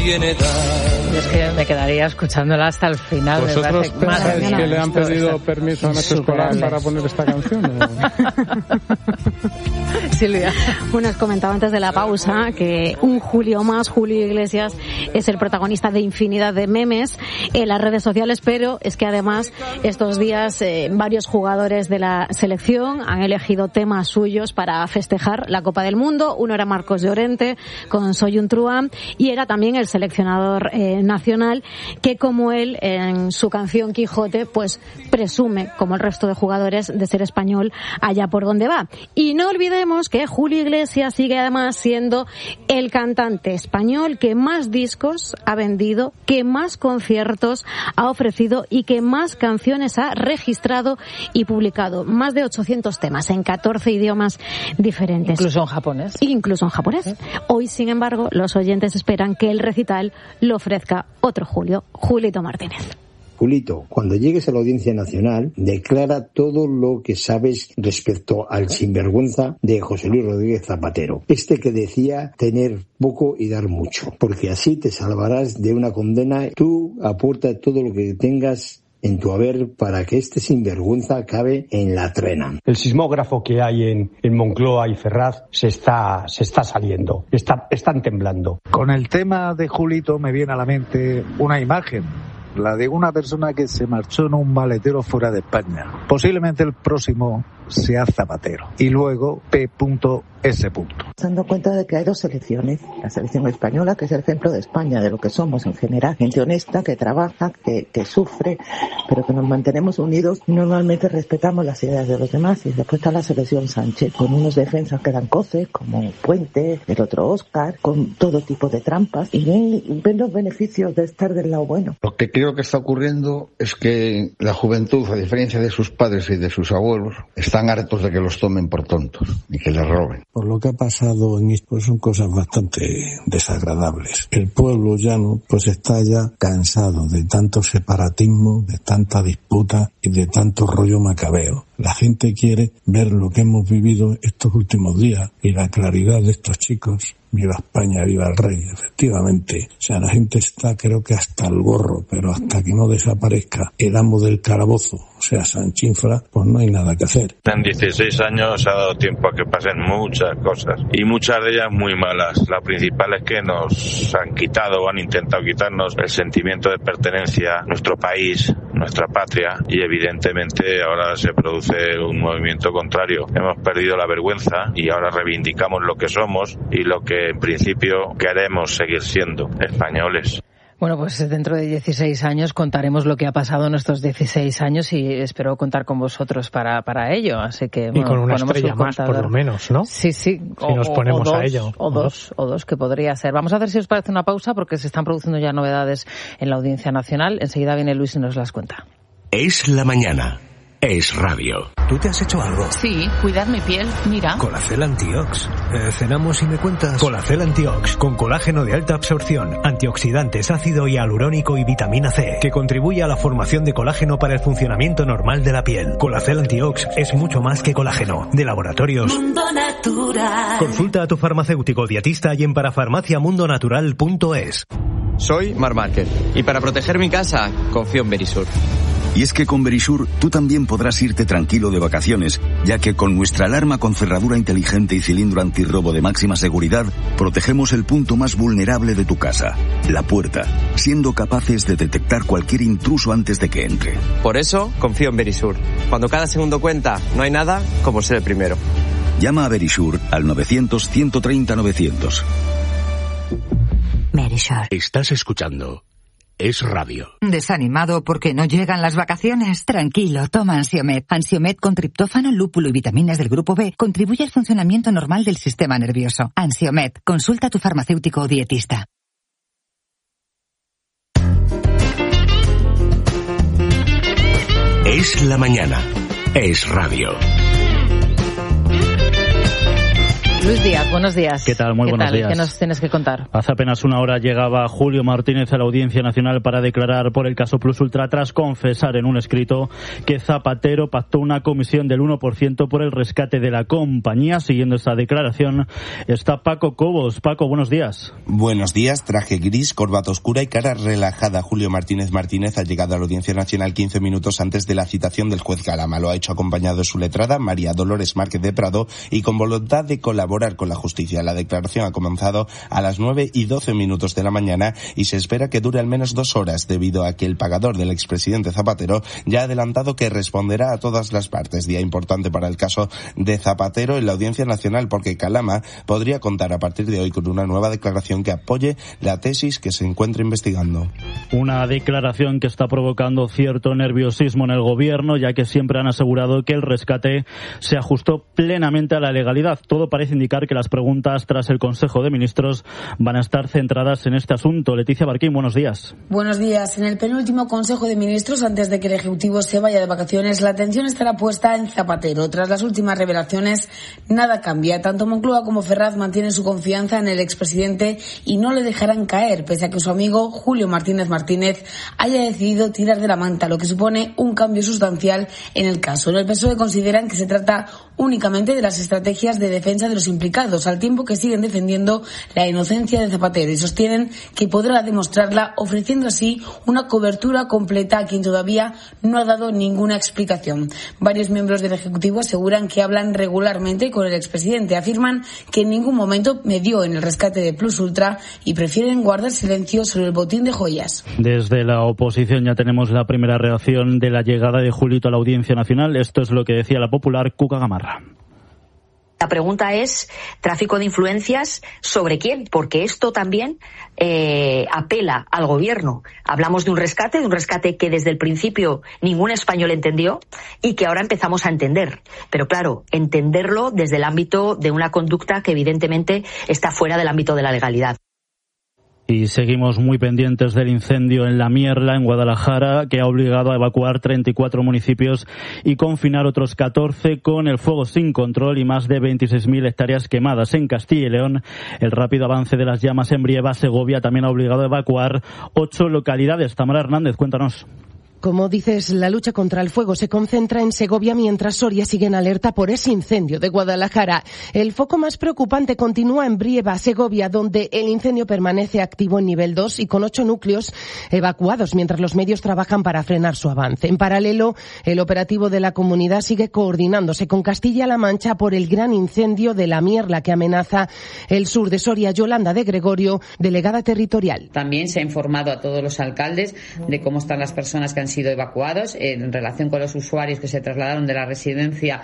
tiene edad. Es que me quedaría escuchándola hasta el final. ¿Vosotros pensáis que le han pedido permiso a Nacho Escolar para poner esta canción? Silvia. Bueno, os comentaba antes de la pausa que un Julio más, Julio Iglesias, es el protagonista de infinidad de memes en las redes sociales, pero es que además estos días varios jugadores de la selección han elegido temas suyos para festejar la Copa del Mundo. Uno era Marcos Llorente con Soy un truán y era también el seleccionador nacional que, como él en su canción Quijote, pues presume, como el resto de jugadores, de ser español allá por donde va. Y no olvidemos que Julio Iglesias sigue además siendo el cantante español que más discos ha vendido, que más conciertos ha ofrecido y que más canciones ha registrado y publicado. Más de 800 temas en 14 idiomas diferentes. Incluso en japonés. Incluso en japonés. Hoy, sin embargo, los oyentes esperan que el recital lo ofrezca otro Julio, Julito Martínez. Julito, cuando llegues a la Audiencia Nacional, declara todo lo que sabes respecto al sinvergüenza de José Luis Rodríguez Zapatero. Este que decía tener poco y dar mucho, porque así te salvarás de una condena. Tú aporta todo lo que tengas en tu haber para que este sinvergüenza acabe en la trena. El sismógrafo que hay en Moncloa y Ferraz se está saliendo, están temblando. Con el tema de Julito me viene a la mente una imagen, la de una persona que se marchó en un maletero fuera de España. Posiblemente el próximo sea Zapatero. Y luego P.S. Dando cuenta de que hay dos selecciones. La selección española, que es el ejemplo de España, de lo que somos en general. Gente honesta, que trabaja, que sufre, pero que nos mantenemos unidos. Normalmente respetamos las ideas de los demás. Y después está la selección Sánchez, con unos defensas que dan coces, como Puente, el otro Óscar, con todo tipo de trampas. Y ven los beneficios de estar del lado bueno. Lo que creo que está ocurriendo es que la juventud, a diferencia de sus padres y de sus abuelos, están hartos de que los tomen por tontos y que les roben. Por lo que ha pasado en esto son cosas bastante desagradables. El pueblo llano pues está ya cansado de tanto separatismo, de tanta disputa y de tanto rollo macabeo. La gente quiere ver lo que hemos vivido estos últimos días y la claridad de estos chicos. Viva España, viva el rey, efectivamente. O sea, la gente está, creo que hasta el gorro, pero hasta que no desaparezca el amo del calabozo, o sea, Sanchinfra, pues no hay nada que hacer. En 16 años ha dado tiempo a que pasen muchas cosas, y muchas de ellas muy malas. La principal es que nos han quitado o han intentado quitarnos el sentimiento de pertenencia a nuestro país, nuestra patria, y evidentemente ahora se produce un movimiento contrario. Hemos perdido la vergüenza y ahora reivindicamos lo que somos y lo que en principio queremos seguir siendo, españoles. Bueno, pues dentro de 16 años contaremos lo que ha pasado en estos 16 años y espero contar con vosotros para ello. Así que, bueno, y con una estrella más, por lo menos, ¿no? Sí. Si nos ponemos a ello. O dos, que podría ser. Vamos a hacer, si os parece, una pausa porque se están produciendo ya novedades en la Audiencia Nacional. Enseguida viene Luis y nos las cuenta. Es la mañana. Es radio. ¿Tú te has hecho algo? Sí, cuidar mi piel, mira. Colacel Antiox. Cenamos y me cuentas. Colacel Antiox, con colágeno de alta absorción, antioxidantes, ácido hialurónico y vitamina C, que contribuye a la formación de colágeno para el funcionamiento normal de la piel. Colacel Antiox es mucho más que colágeno. De Laboratorios Mundo Natural. Consulta a tu farmacéutico dietista y en parafarmaciamundonatural.es. Soy Mar Márquez y para proteger mi casa confío en Verisur. Y es que con Verisur tú también podrás irte tranquilo de vacaciones, ya que con nuestra alarma con cerradura inteligente y cilindro antirrobo de máxima seguridad, protegemos el punto más vulnerable de tu casa, la puerta, siendo capaces de detectar cualquier intruso antes de que entre. Por eso confío en Verisur. Cuando cada segundo cuenta, no hay nada como ser el primero. Llama a Verisur al 900-130-900. Verisur. Estás escuchando Es Radio. ¿Desanimado porque no llegan las vacaciones? Tranquilo, toma Ansiomed. Ansiomed con triptófano, lúpulo y vitaminas del grupo B contribuye al funcionamiento normal del sistema nervioso. Ansiomed, consulta a tu farmacéutico o dietista. Es la mañana. Es radio. Luis Díaz, buenos días. ¿Qué tal? Muy buenos días. ¿Qué nos tienes que contar? Hace apenas una hora llegaba Julio Martínez a la Audiencia Nacional para declarar por el caso Plus Ultra tras confesar en un escrito que Zapatero pactó una comisión del 1% por el rescate de la compañía. Siguiendo esta declaración está Paco Cobos. Paco, buenos días. Buenos días. Traje gris, corbata oscura y cara relajada. Julio Martínez ha llegado a la Audiencia Nacional 15 minutos antes de la citación del juez Galama. Lo ha hecho acompañado de su letrada, María Dolores Márquez de Prado, y con voluntad de colaborar con la justicia. La declaración ha comenzado a las 9:12 de la mañana y se espera que dure al menos 2 horas, debido a que el pagador del expresidente Zapatero ya ha adelantado que responderá a todas las partes. Día importante para el caso de Zapatero en la Audiencia Nacional, porque Calama podría contar a partir de hoy con una nueva declaración que apoye la tesis que se encuentra investigando. Una declaración que está provocando cierto nerviosismo en el gobierno, ya que siempre han asegurado que el rescate se ajustó plenamente a la legalidad. Todo parece indicar que las preguntas tras el Consejo de Ministros van a estar centradas en este asunto. Leticia Barquín, buenos días. Buenos días. En el penúltimo Consejo de Ministros, antes de que el Ejecutivo se vaya de vacaciones, la atención estará puesta en Zapatero. Tras las últimas revelaciones, nada cambia. Tanto Moncloa como Ferraz mantienen su confianza en el expresidente y no le dejarán caer, pese a que su amigo Julio Martínez haya decidido tirar de la manta, lo que supone un cambio sustancial en el caso. En el PSOE consideran que se trata únicamente de las estrategias de defensa de los implicados, al tiempo que siguen defendiendo la inocencia de Zapatero y sostienen que podrá demostrarla ofreciendo así una cobertura completa a quien todavía no ha dado ninguna explicación. Varios miembros del Ejecutivo aseguran que hablan regularmente con el expresidente, afirman que en ningún momento medió en el rescate de Plus Ultra y prefieren guardar silencio sobre el botín de joyas. Desde la oposición ya tenemos la primera reacción de la llegada de Julito a la Audiencia Nacional. Esto es lo que decía la popular Cuca Gamarra. La pregunta es, ¿tráfico de influencias sobre quién? Porque esto también apela al gobierno. Hablamos de un rescate que desde el principio ningún español entendió y que ahora empezamos a entender. Pero claro, entenderlo desde el ámbito de una conducta que evidentemente está fuera del ámbito de la legalidad. Y seguimos muy pendientes del incendio en La Mierla, en Guadalajara, que ha obligado a evacuar 34 municipios y confinar otros 14 con el fuego sin control y más de 26.000 hectáreas quemadas. En Castilla y León, el rápido avance de las llamas en Brieva, Segovia, también ha obligado a evacuar 8 localidades. Tamara Hernández, cuéntanos. Como dices, la lucha contra el fuego se concentra en Segovia, mientras Soria sigue en alerta por ese incendio de Guadalajara. El foco más preocupante continúa en Brieva, Segovia, donde el incendio permanece activo en nivel 2 y con 8 núcleos evacuados, mientras los medios trabajan para frenar su avance. En paralelo, el operativo de la comunidad sigue coordinándose con Castilla-La Mancha por el gran incendio de La Mierla que amenaza el sur de Soria. Yolanda de Gregorio, delegada territorial. También se ha informado a todos los alcaldes de cómo están las personas que han sido evacuados en relación con los usuarios que se trasladaron de la residencia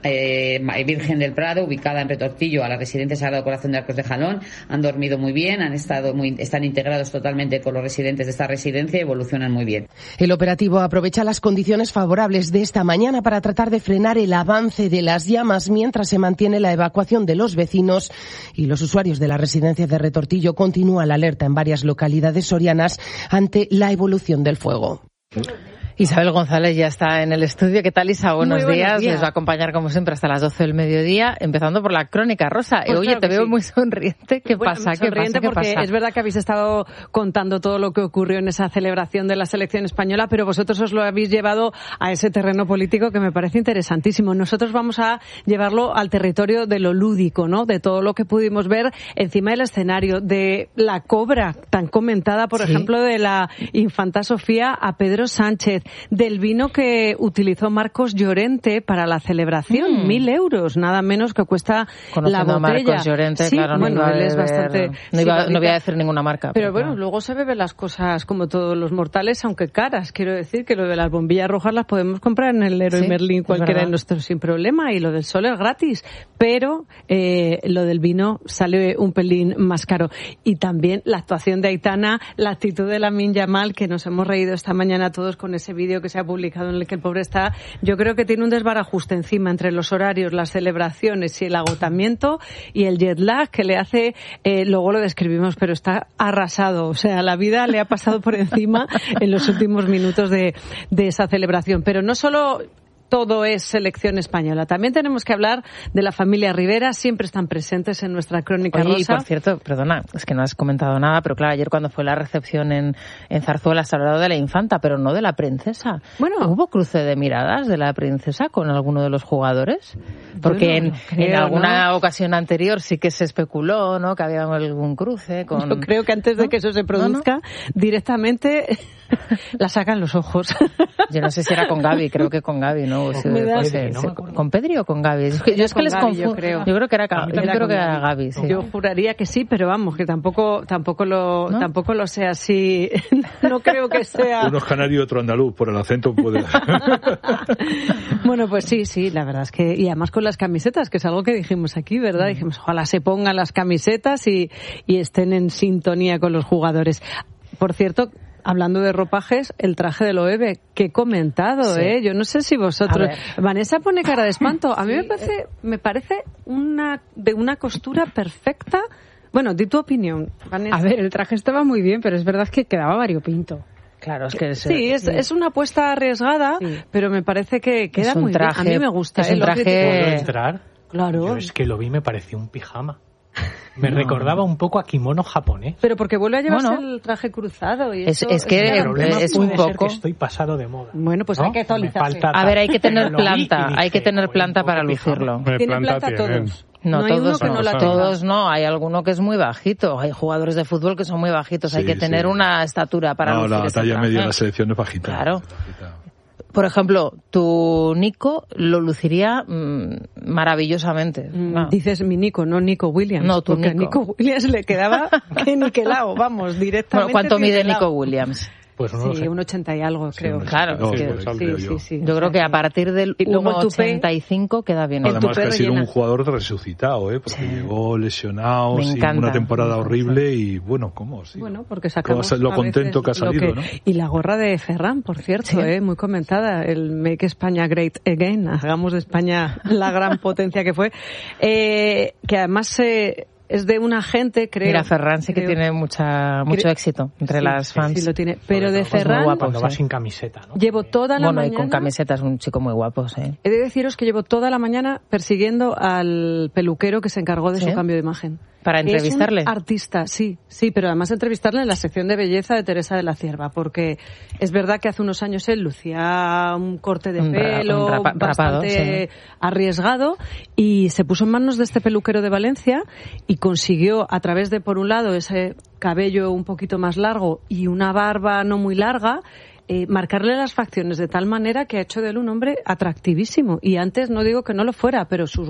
Virgen del Prado, ubicada en Retortillo, a la residencia Sagrado Corazón de Arcos de Jalón. Han dormido muy bien, están integrados totalmente con los residentes de esta residencia y evolucionan muy bien. El operativo aprovecha las condiciones favorables de esta mañana para tratar de frenar el avance de las llamas, mientras se mantiene la evacuación de los vecinos y los usuarios de la residencia de Retortillo. Continúa la alerta en varias localidades sorianas ante la evolución del fuego. Isabel González ya está en el estudio. ¿Qué tal, Isa? Buenos días. Les va a acompañar, como siempre, hasta las 12 del mediodía, empezando por la crónica rosa. Pues oye, claro te veo sí. muy sonriente. ¿Qué pasa? ¿Qué pasa? Porque es verdad que habéis estado contando todo lo que ocurrió en esa celebración de la selección española, pero vosotros os lo habéis llevado a ese terreno político que me parece interesantísimo. Nosotros vamos a llevarlo al territorio de lo lúdico, ¿no? De todo lo que pudimos ver encima del escenario, de la cobra tan comentada, por ejemplo, de la infanta Sofía a Pedro Sánchez, del vino que utilizó Marcos Llorente para la celebración, 1.000 euros, nada menos que cuesta la botella. A Marcos Llorente, sí, claro, bueno, él es bastante... No voy a decir ninguna marca. Pero bueno, luego se beben las cosas como todos los mortales, aunque caras. Quiero decir que lo de las bombillas rojas las podemos comprar en el Leroy Merlin cualquiera de nosotros sin problema, y lo del sol es gratis. Pero lo del vino sale un pelín más caro. Y también la actuación de Aitana, la actitud de Lamine Yamal, que nos hemos reído esta mañana todos con ese vídeo que se ha publicado en el que el pobre está. Yo creo que tiene un desbarajuste encima entre los horarios, las celebraciones y el agotamiento y el jet lag que le hace, luego lo describimos, pero está arrasado. O sea, la vida le ha pasado por encima en los últimos minutos de esa celebración. Pero no solo todo es selección española. También tenemos que hablar de la familia Rivera, siempre están presentes en nuestra crónica rosa. Y por cierto, perdona, es que no has comentado nada, pero claro, ayer cuando fue la recepción en Zarzuela se ha hablado de la infanta, pero no de la princesa. Bueno, ¿hubo cruce de miradas de la princesa con alguno de los jugadores? Porque en alguna ocasión anterior sí que se especuló, ¿no?, que había algún cruce con... Yo creo que antes de que eso se produzca, directamente la sacan los ojos. Yo no sé si era con Gaby, creo que con Gaby, ¿no? ¿Con Pedri o con Gaby? Yo es que les confundo. Yo creo que era Gaby, sí. Yo juraría que sí, pero vamos, que tampoco lo sé así. No creo que sea... Uno es canario y otro andaluz, por el acento puede... Bueno, pues sí, la verdad es que... Y además con las camisetas, que es algo que dijimos aquí, ¿verdad? Dijimos, ojalá se pongan las camisetas y estén en sintonía con los jugadores. Por cierto, hablando de ropajes, el traje de Loewe, que he comentado, sí. Yo no sé si vosotros... Vanessa pone cara de espanto. A mí me parece de una costura perfecta. Bueno, di tu opinión, Vanessa. A ver, el traje estaba muy bien, pero es verdad que quedaba variopinto. Claro, es que es una apuesta arriesgada, pero me parece que queda muy bien. A mí me gusta. ¿Es un traje? ¿Puedo entrar? Claro. Yo es que lo vi, me pareció un pijama. Me recordaba un poco a kimono japonés. Pero porque vuelve a llevarse el traje cruzado. Y eso es que es un poco... que estoy pasado de moda. Bueno, pues hay que actualizarse. A ver, hay que tener planta. Hay que tener planta para lucirlo. ¿Tiene planta todos? No, todos no. Hay alguno que es muy bajito. Hay jugadores de fútbol que son muy bajitos. Sí, hay que tener una estatura para lucir. No, la talla media de la selección es bajita. Claro. Por ejemplo, tu Nico lo luciría maravillosamente. Dices mi Nico, no Nico Williams. No, tu porque Nico. A Nico Williams le quedaba que niquelao, vamos, directamente. Bueno, ¿cuánto mide Nico Williams? Pues no lo sé. Un 80 y algo, creo. Claro. Sí. Yo creo que a partir del 1,85 queda bien. Además que ha sido un jugador resucitado, porque llegó lesionado, sin una temporada horrible y bueno, ¿cómo? Sí. Bueno, porque sacamos lo contento que ha salido, ¿no? Y la gorra de Ferran, por cierto, muy comentada, el Make España Great Again, hagamos de España la gran potencia que fue, que además es de una gente, creo... Mira, Ferran sí que tiene mucho éxito entre las fans. Sí, lo tiene. Pero de Ferran... Guapo, cuando va sin camiseta, ¿no? Llevo toda la mañana... Bueno, y con camiseta es un chico muy guapo, sí. He de deciros que llevo toda la mañana persiguiendo al peluquero que se encargó de su cambio de imagen. ¿Para entrevistarle? Es un artista, sí, pero además entrevistarle en la sección de belleza de Teresa de la Cierva, porque es verdad que hace unos años él lucía un corte de pelo bastante arriesgado y se puso en manos de este peluquero de Valencia y consiguió, a través de, por un lado, ese cabello un poquito más largo y una barba no muy larga, marcarle las facciones de tal manera que ha hecho de él un hombre atractivísimo. Y antes no digo que no lo fuera, pero sus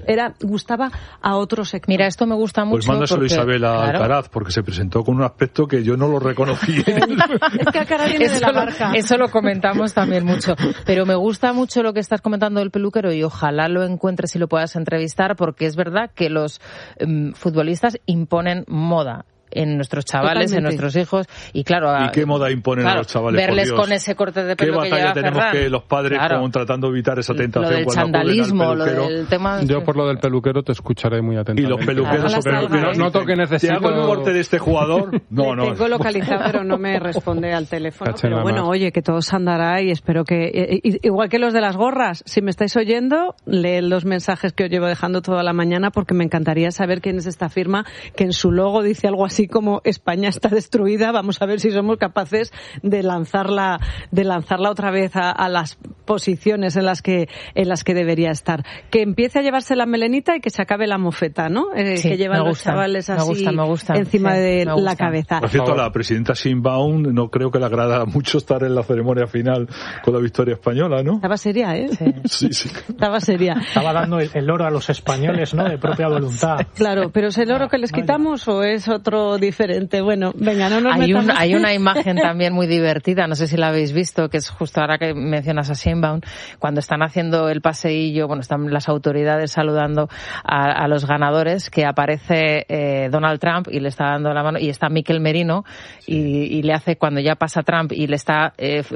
gustaba a otro sector. Mira, esto me gusta mucho. Pues mándaselo a Isabel Alcaraz, porque se presentó con un aspecto que yo no lo reconocí. Es que Alcaraz viene de la marca. Eso lo comentamos también mucho. Pero me gusta mucho lo que estás comentando del peluquero y ojalá lo encuentres y lo puedas entrevistar, porque es verdad que los futbolistas imponen moda en nuestros chavales, en nuestros hijos, y claro... ¿Y qué moda imponen a los chavales? Verles con ese corte de pelo que lleva Ferran. ¿Qué batalla tenemos que los padres tratando de evitar esa tentación? Lo del chandalismo, lo del tema... Yo por lo del peluquero te escucharé muy atentamente. Y los peluqueros... Noto que necesito... ¿Te hago el corte de este jugador? No. Tengo localizado, pero no me responde al teléfono. Pero bueno, oye, que todo se andará y espero que... Igual que los de las gorras, si me estáis oyendo, leed los mensajes que os llevo dejando toda la mañana, porque me encantaría saber quién es esta firma que en su logo dice algo así como España está destruida. Vamos a ver si somos capaces de lanzarla otra vez a las posiciones en las que debería estar. Que empiece a llevarse la melenita y que se acabe la mofeta, ¿no? Que llevan los chavales así me gusta. Encima de la cabeza. Por cierto, la presidenta Sheinbaum no creo que le agrada mucho estar en la ceremonia final con la victoria española, ¿no? Estaba seria, ¿eh? Sí. Estaba seria. Estaba dando el oro a los españoles, ¿no? De propia voluntad. Claro, pero ¿es el oro que les quitamos o es otro diferente? Bueno, venga, no nos metamos. Hay una imagen también muy divertida, no sé si la habéis visto, que es justo ahora que mencionas a Sheinbaum, cuando están haciendo el paseillo, bueno, están las autoridades saludando a los ganadores, que aparece Donald Trump y le está dando la mano, y está Miquel Merino, y le hace, cuando ya pasa Trump y le está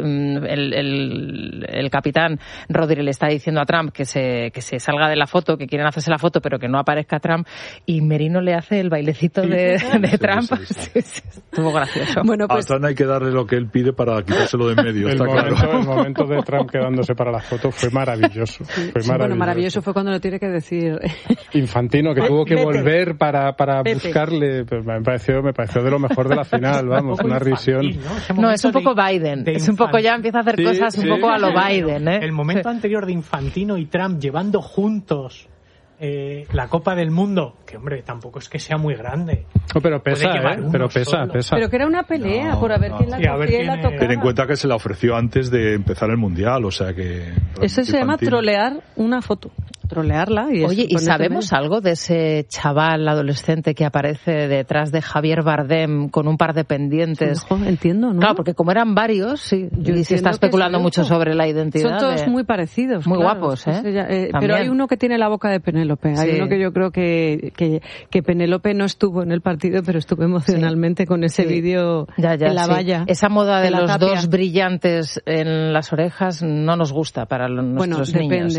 el capitán Rodri le está diciendo a Trump que se salga de la foto, que quieren hacerse la foto, pero que no aparezca Trump, y Merino le hace el bailecito de Trump. Sí, estuvo gracioso. Bueno, pues... A Trump hay que darle lo que él pide para quitárselo de en medio, está claro. El momento de Trump quedando preparándose para la foto fue maravilloso. Bueno, maravilloso fue cuando lo tiene que decir Infantino, que tuvo que volver para buscarle. Pues me pareció de lo mejor de la final, vamos, una risión. No, es un poco Biden. Es un poco, ya empieza a hacer cosas un poco a lo Biden, ¿eh? El momento anterior de Infantino y Trump llevando juntos la Copa del Mundo, que hombre, tampoco es que sea muy grande. No, pero pesa, pesa. Pero que era una pelea por a ver quién la cogía y la tocaba. Ten en cuenta que se la ofreció antes de empezar el Mundial, o sea que... Eso se llama trolear una foto. Trolearla. Oye, ¿y sabemos algo de ese chaval adolescente que aparece detrás de Javier Bardem con un par de pendientes? Sí, entiendo, ¿no? Claro, porque como eran varios, sí. Y se está especulando mucho sobre la identidad. Son todos muy parecidos. Muy guapos, ¿eh? Pero hay uno que tiene la boca de Penélope. Hay uno que yo creo que Penélope no estuvo en el partido, pero estuvo emocionalmente con ese vídeo en la valla. Esa moda de los dos brillantes en las orejas no nos gusta para nuestros niños.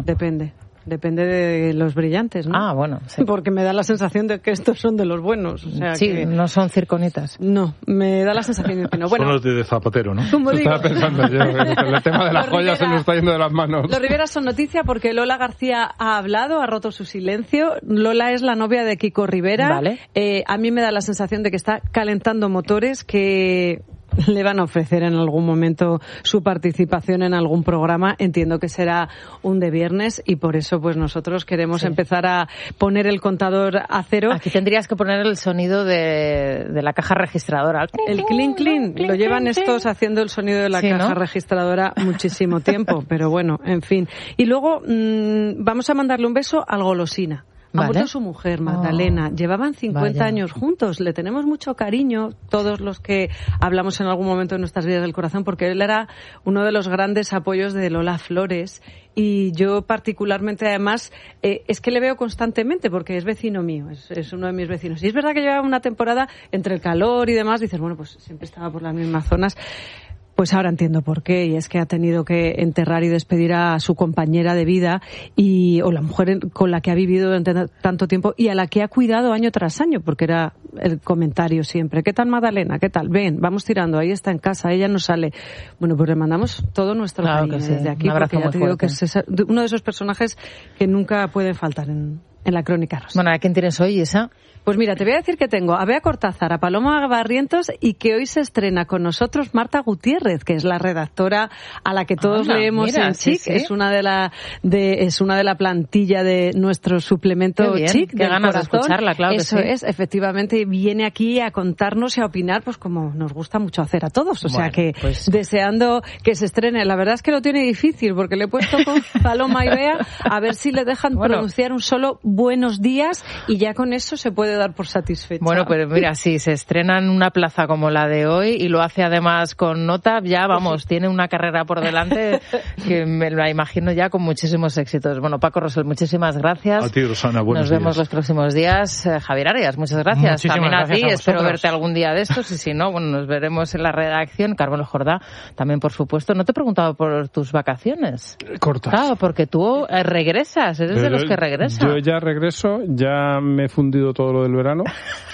Depende de los brillantes, ¿no? Ah, bueno. Sí. Porque me da la sensación de que estos son de los buenos. O sea, sí, no son circonitas. No, me da la sensación de que no. Bueno, son los de Zapatero, ¿no? Como digo, estaba pensando yo, el tema de las joyas se nos está yendo de las manos. Los Rivera son noticia porque Lola García ha hablado, ha roto su silencio. Lola es la novia de Kiko Rivera. Vale. A mí me da la sensación de que está calentando motores, que le van a ofrecer en algún momento su participación en algún programa. Entiendo que será un de viernes y por eso pues nosotros queremos empezar a poner el contador a cero. Aquí tendrías que poner el sonido de la caja registradora. El clink clink. Lo llevan estos haciendo el sonido de la caja registradora muchísimo tiempo, pero bueno, en fin. Y luego vamos a mandarle un beso al Golosina. Ha muerto su mujer, Magdalena. Llevaban 50 años juntos. Le tenemos mucho cariño, todos los que hablamos en algún momento de nuestras vidas del corazón, porque él era uno de los grandes apoyos de Lola Flores. Y yo particularmente, además, es que le veo constantemente, porque es vecino mío, es uno de mis vecinos. Y es verdad que llevaba una temporada entre el calor y demás, dices, bueno, pues siempre estaba por las mismas zonas. Pues ahora entiendo por qué, y es que ha tenido que enterrar y despedir a su compañera de vida o la mujer con la que ha vivido durante tanto tiempo y a la que ha cuidado año tras año, porque era el comentario siempre. ¿Qué tal Magdalena? ¿Qué tal? Ven, vamos tirando, ahí está en casa, ella no sale. Bueno, pues le mandamos todo nuestro cariño desde aquí, porque ya te digo que es uno de esos personajes que nunca pueden faltar en la Crónica Rosa. Bueno, ¿a quién tienes hoy, Isa? Pues mira, te voy a decir que tengo a Bea Cortázar, a Paloma Barrientos y que hoy se estrena con nosotros Marta Gutiérrez, que es la redactora a la que todos leemos en Chic. Sí. Es una de la plantilla de nuestro suplemento Chic. Qué ganas de escucharla, claro. Eso que sí. Es, efectivamente, viene aquí a contarnos y a opinar, pues como nos gusta mucho hacer a todos. O sea que deseando que se estrene. La verdad es que lo tiene difícil porque le he puesto con Paloma y Bea a ver si le dejan pronunciar un solo buenos días y ya con eso se puede dar por satisfecha. Bueno, pues mira, si se estrena en una plaza como la de hoy y lo hace además con nota, ya vamos, tiene una carrera por delante que me la imagino ya con muchísimos éxitos. Bueno, Paco Rosell, muchísimas gracias. A ti, Rosana, buenos días. Nos vemos los próximos días. Javier Arias, muchas gracias. También a ti, espero verte algún día de estos y si no, bueno, nos veremos en la redacción. Carmelo Jordá, también por supuesto. No te he preguntado por tus vacaciones. Cortas. Claro, porque tú regresas, eres de los que regresan. Yo ya regreso, ya me he fundido todo lo del verano.